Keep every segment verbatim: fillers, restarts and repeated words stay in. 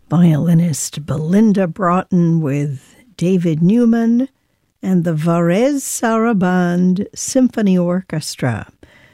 violinist Belinda Broughton with David Newman and the Varese Sarabande Symphony Orchestra.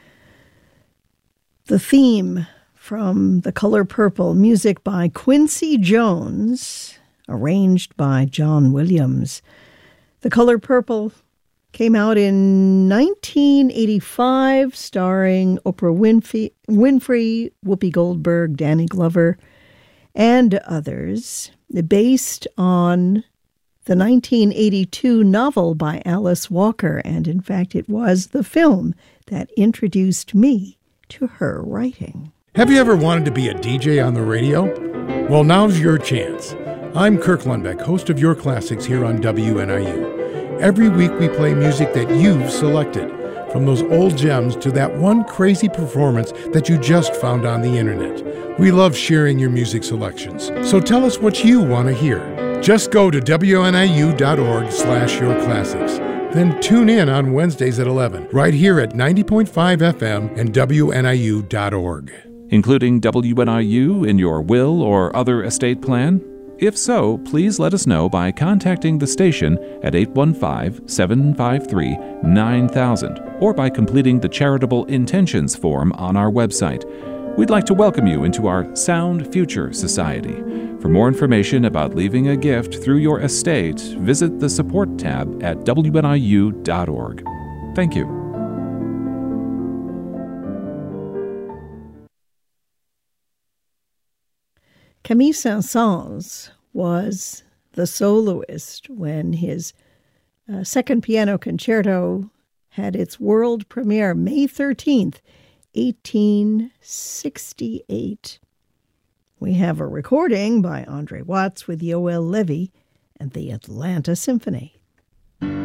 The theme from The Color Purple, music by Quincy Jones, arranged by John Williams. The Color Purple came out in nineteen eighty-five, starring Oprah Winfrey, Winfrey, Whoopi Goldberg, Danny Glover, and others, based on the nineteen eighty-two novel by Alice Walker, and in fact it was the film that introduced me to her writing. Have you ever wanted to be a D J on the radio? Well, now's your chance. I'm Kirk Lundbeck, host of Your Classics here on W N I U. Every week we play music that you've selected, from those old gems to that one crazy performance that you just found on the internet. We love sharing your music selections, so tell us what you want to hear. Just go to W N I U dot org slash your classics. Then tune in on Wednesdays at eleven, right here at ninety point five F M and W N I U dot org. Including W N I U in your will or other estate plan? If so, please let us know by contacting the station at eight one five, seven five three, nine thousand or by completing the Charitable Intentions form on our website. We'd like to welcome you into our Sound Future Society. For more information about leaving a gift through your estate, visit the Support tab at W N I U dot org. Thank you. Camille Saint-Saëns was the soloist when his uh, second piano concerto had its world premiere May thirteenth, eighteen sixty-eight. We have a recording by Andre Watts with Yoel Levy and the Atlanta Symphony.